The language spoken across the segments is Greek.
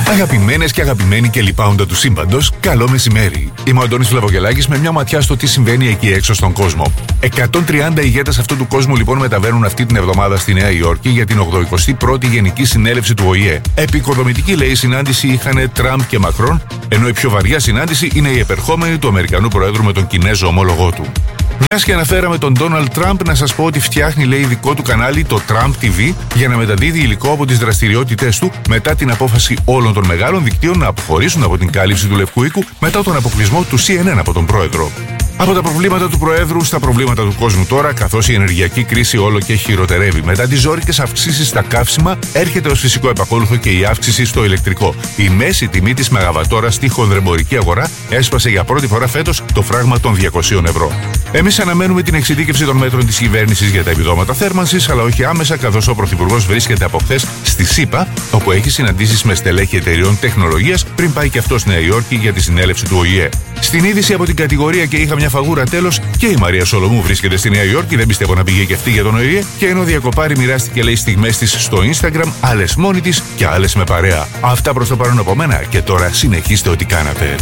Αγαπημένες και αγαπημένοι και λοιπάοντα του σύμπαντος, καλό μεσημέρι. Είμαι ο Αντώνης Βλαβογελάκης με μια ματιά στο τι συμβαίνει εκεί έξω στον κόσμο. 130 ηγέτες αυτού του κόσμου λοιπόν μεταβαίνουν αυτή την εβδομάδα στη Νέα Υόρκη για την 81η Γενική Συνέλευση του ΟΗΕ. Επικοδομητική λέει συνάντηση είχαν Τραμπ και Μακρόν, ενώ η πιο βαριά συνάντηση είναι η επερχόμενη του Αμερικανού Προέδρου με τον Κινέζο ομόλογό του. Μιας και αναφέραμε τον Ντόναλντ Τραμπ, να σας πω ότι φτιάχνει λέει δικό του κανάλι, το Trump TV, για να μεταδίδει υλικό από τις δραστηριότητες του μετά την απόφαση όλων των μεγάλων δικτύων να αποχωρήσουν από την κάλυψη του Λευκού Οίκου μετά τον αποκλεισμό του CNN από τον πρόεδρο. Από τα προβλήματα του Προέδρου στα προβλήματα του κόσμου τώρα, καθώς η ενεργειακή κρίση όλο και χειροτερεύει. Μετά τις ζώρικες αυξήσεις στα καύσιμα, έρχεται ως φυσικό επακόλουθο και η αύξηση στο ηλεκτρικό. Η μέση τιμή της μεγαβατόρας στη χονδρεμπορική αγορά έσπασε για πρώτη φορά φέτος το φράγμα των 200 ευρώ. Εμείς αναμένουμε την εξειδίκευση των μέτρων της κυβέρνησης για τα επιδόματα θέρμανσης, αλλά όχι άμεσα, καθώς ο Πρωθυπουργός βρίσκεται από χθες στη ΣΥΠΑ, όπου έχει συναντήσεις με στελέχη εταιριών τεχνολογίας πριν πάει και αυτό στη Νέα Υόρκη για τη συνέλευση του ΟΗΕ. Στην είδηση από την κατηγορία και είχα μια φαγούρα τέλος, και η Μαρία Σολομού βρίσκεται στη Νέα Υόρκη, δεν πιστεύω να πήγε και αυτή για τον ΟΗΕ, και ενώ Διακοπάρη μοιράστηκε λέει στιγμές της στο Instagram, άλλες μόνη της και άλλες με παρέα. Αυτά προς το παρόν από μένα και τώρα συνεχίστε ό,τι κάνατε.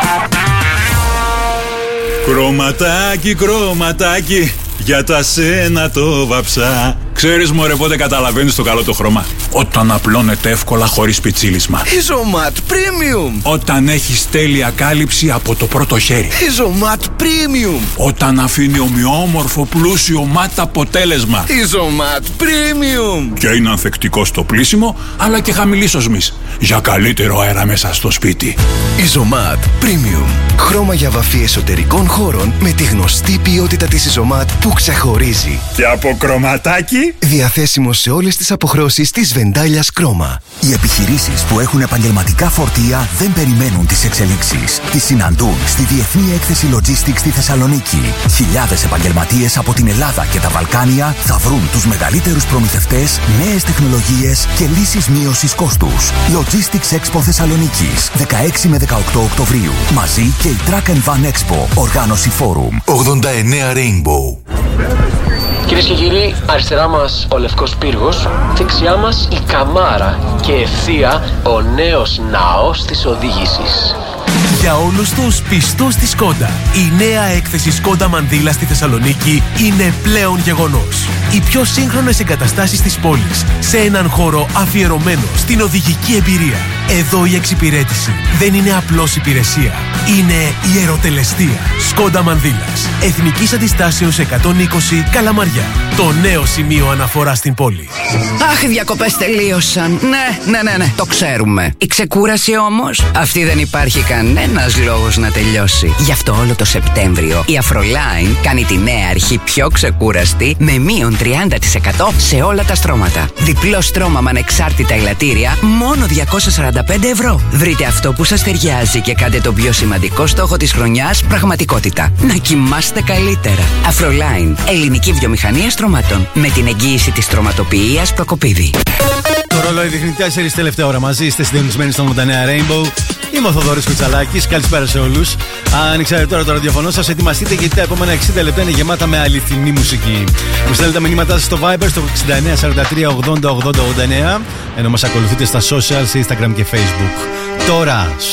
Κρωματάκι, κρωματάκι, για τα σένα το βαψά. Ξέρεις μωρέ πότε καταλαβαίνεις το καλό το χρώμα? Όταν απλώνεται εύκολα χωρίς πιτσίλισμα. Isomat Premium. Όταν έχεις τέλεια κάλυψη από το πρώτο χέρι. Isomat Premium. Όταν αφήνει ομοιόμορφο πλούσιο ματ αποτέλεσμα. Isomat Premium. Και είναι ανθεκτικό στο πλύσιμο, αλλά και χαμηλής οσμής, για καλύτερο αέρα μέσα στο σπίτι. Isomat Premium. Χρώμα για βαφή εσωτερικών χώρων με τη γνωστή ποιότητα της Isomat που ξεχωρίζει. Και από κρωματάκι. Διαθέσιμο σε όλες τις αποχρώσεις της Βεντάλιας Κρόμα. Οι επιχειρήσεις που έχουν επαγγελματικά φορτία δεν περιμένουν τις εξελίξεις. Τις συναντούν στη Διεθνή Έκθεση Logistics στη Θεσσαλονίκη. Χιλιάδες επαγγελματίες από την Ελλάδα και τα Βαλκάνια θα βρουν τους μεγαλύτερους προμηθευτές, νέες τεχνολογίες και λύσεις μείωσης κόστους. Logistics Expo Θεσσαλονίκης, 16 με 18 Οκτωβρίου. Μαζί και η Truck and Van Expo, οργάνωση Forum. 89 Rainbow. Κυρίες και κύριοι, αριστερά μας ο Λευκός Πύργος, δεξιά μας η Καμάρα και ευθεία ο νέος ναός της οδήγησης. Για όλους τους πιστούς της Σκόντα, η νέα έκθεση Σκόντα Μανδύλα στη Θεσσαλονίκη είναι πλέον γεγονός. Οι πιο σύγχρονες εγκαταστάσεις της πόλης, σε έναν χώρο αφιερωμένο στην οδηγική εμπειρία. Εδώ η εξυπηρέτηση δεν είναι απλώς υπηρεσία, είναι ιεροτελεστία. Σκόντα Μανδύλας, Εθνικής Αντιστάσεως 120 Καλαμαριά. Το νέο σημείο αναφορά στην πόλη. Αχ, οι διακοπές τελείωσαν. Ναι, το ξέρουμε. Η ξεκούραση όμως, αυτή δεν υπάρχει κανένας λόγος να τελειώσει. Γι' αυτό όλο το Σεπτέμβριο η Afroline κάνει τη νέα αρχή πιο ξεκούραστη με μείον 30% σε όλα τα στρώματα. Διπλό στρώμα με ανεξάρτητα ελαττήρια, μόνο 245 ευρώ. Βρείτε αυτό που σας ταιριάζει και κάντε τον πιο σημαντικό στόχο της χρονιάς πραγματικότητα. Να κοιμάστε καλύτερα. Afroline, ελληνική βιομηχανία στρωμάτων. Με την εγγύηση της στρωματοποιίας Προκοπίδη. Το ρολόι δείχνει 4 τελευταία ώρα μαζί. Είστε συντονισμένοι στο 89 Rainbow. Είμαι ο Θοδωρής Κουτσαλάκης. Καλησπέρα σε όλους. Ανοίξατε τώρα το ραδιοφωνό σας. Ετοιμαστείτε γιατί τα επόμενα 60 λεπτά είναι γεμάτα με αληθινή μουσική. Μου στέλνετε τα μηνύματά σας στο Viber στο 69 43 80 80 89. Ενώ μας ακολουθείτε στα social, σε Instagram και Facebook. Τώρα.